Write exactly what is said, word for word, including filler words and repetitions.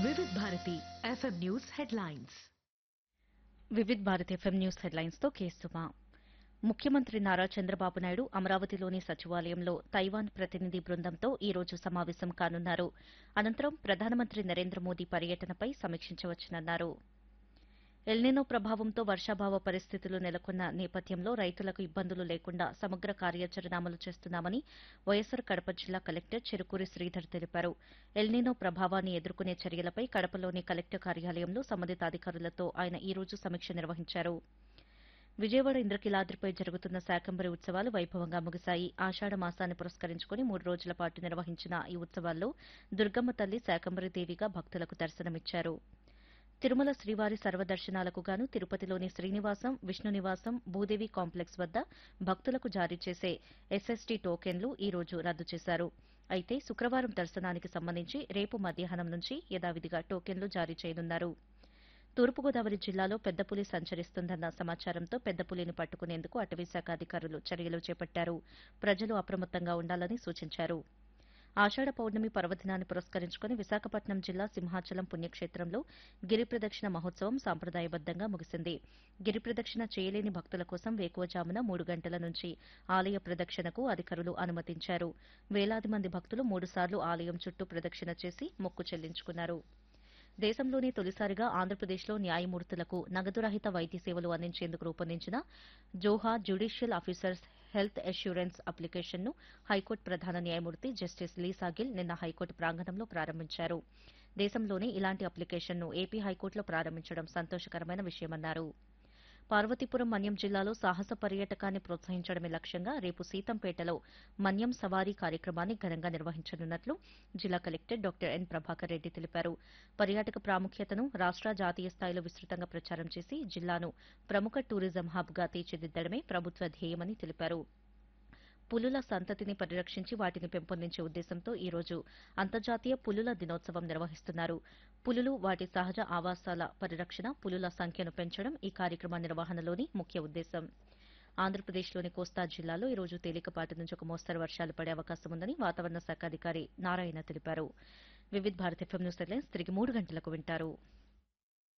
వివిధ Bharati FM news headlines. Vividh Bharat FM news headlines తో కేసుమా. ముఖ్యమంత్రి నారా చంద్రబాబు నాయుడు అమరావతిలోని సచివాలయంలో తైవాన్ ప్రతినిధి బృందంతో ఈ రోజు సమావేశం కానున్నారు. అనంతరం ప్రధానమంత్రి నరేంద్ర మోదీ పర్యటనపై సమీక్షించవచ్చునన్నారు. ఎల్నినో ప్రభావంతో వర్షాభావ పరిస్థితులు నెలకొన్న నేపథ్యంలో రైతులకు ఇబ్బందులు లేకుండా సమగ్ర కార్యాచరణ అమలు చేస్తున్నామని వైఎస్సార్ కడప జిల్లా కలెక్టర్ చెరుకూరి శ్రీధర్ తెలిపారు. ఎల్నినో ప్రభావాన్ని ఎదుర్కొనే చర్యలపై కడపలోని కలెక్టర్ కార్యాలయంలో సంబంధిత అధికారులతో ఆయన ఈ రోజు సమీక్ష నిర్వహించారు. విజయవాడ ఇంద్రకీలాద్రిపై జరుగుతున్న శాకంబరి ఉత్సవాలు వైభవంగా ముగిశాయి. ఆషాఢ మాసాన్ని పురస్కరించుకుని మూడు రోజుల పాటు నిర్వహించిన ఈ ఉత్సవాల్లో దుర్గమ్మ తల్లి శాకంబరి దేవిగా భక్తులకు దర్శనమిచ్చారు. తిరుమల శ్రీవారి సర్వదర్శనాలకు గాను తిరుపతిలోని శ్రీనివాసం, విష్ణు నివాసం, భూదేవి కాంప్లెక్స్ వద్ద భక్తులకు జారీ చేసే ఎస్ఎస్టీ టోకెన్లు ఈ రోజు రద్దు చేశారు. అయితే శుక్రవారం దర్శనానికి సంబంధించి రేపు మధ్యాహ్నం నుంచి యథావిధిగా టోకెన్లు జారీ చేయనున్నారు. తూర్పుగోదావరి జిల్లాలో పెద్దపులి సంచరిస్తుందన్న సమాచారంతో పెద్దపులిని పట్టుకునేందుకు అటవీశాఖ అధికారులు చర్యలు చేపట్టారు. ప్రజలు అప్రమత్తంగా ఉండాలని సూచించారు. ఆషాఢ పౌర్ణమి పర్వదినాన్ని పురస్కరించుకుని విశాఖపట్నం జిల్లా సింహాచలం పుణ్యక్షేత్రంలో గిరి ప్రదక్షిణ మహోత్సవం సాంప్రదాయబద్దంగా ముగిసింది. గిరి ప్రదక్షిణ చేయలేని భక్తుల కోసం వేకువజామున మూడు గంటల నుంచి ఆలయ ప్రదక్షిణకు అధికారులు అనుమతించారు. వేలాది మంది భక్తులు మూడుసార్లు ఆలయం చుట్టూ ప్రదక్షిణ చేసి మొక్కు చెల్లించుకున్నారు. దేశంలోనే తొలిసారిగా ఆంధ్రప్రదేశ్లో న్యాయమూర్తులకు నగదురహిత వైద్య సేవలు అందించేందుకు రూపొందించిన జోహా జ్యుడిషియల్ ఆఫీసర్స్ హెల్త్ అష్యూరెన్స్ అప్లికేషన్ను హైకోర్టు ప్రధాన న్యాయమూర్తి జస్టిస్ లీసాగిల్ నిన్న హైకోర్టు ప్రాంగణంలో ప్రారంభించారు. దేశంలోనే ఇలాంటి అప్లికేషన్ను ఏపీ హైకోర్టులో ప్రారంభించడం సంతోషకరమైన విషయమన్నారు. పార్వతీపురం మన్యం జిల్లాలో సాహస పర్యాటకాన్ని ప్రోత్సహించడమే లక్ష్యంగా రేపు సీతంపేటలో మన్యం సవారీ కార్యక్రమాన్ని ఘనంగా నిర్వహించనున్నట్లు జిల్లా collector doctor N Prabhakar Reddy తెలిపారు. పర్యాటక ప్రాముఖ్యతను రాష్ట, జాతీయ స్థాయిలో విస్తృతంగా ప్రచారం చేసి జిల్లాను ప్రముఖ టూరిజం హబ్గా తీర్చిదిద్దడమే ప్రభుత్వ ధ్యేయమని తెలిపారు. పులుల సంతతిని పరిరక్షించి వాటిని పెంపొందించే ఉద్దేశంతో ఈ రోజు అంతర్జాతీయ పులుల దినోత్సవం నిర్వహిస్తున్నారు. పులులు, వాటి సహజ ఆవాసాల పరిరక్షణ, పులుల సంఖ్యను పెంచడం ఈ కార్యక్రమ నిర్వహణలోని ముఖ్య ఉద్దేశం. ఆంధ్రప్రదేశ్లోని కోస్తా జిల్లాలో ఈ రోజు తేలికపాటి నుంచి ఒక మోస్తరు వర్షాలు పడే అవకాశం ఉందని వాతావరణ శాఖ అధికారి నారాయణ తెలిపారు. వివిధ భారత్ ఎఫ్ఎం న్యూస్ హెడ్లైన్స్ తిరిగి మూడు గంటలకు వింటారు.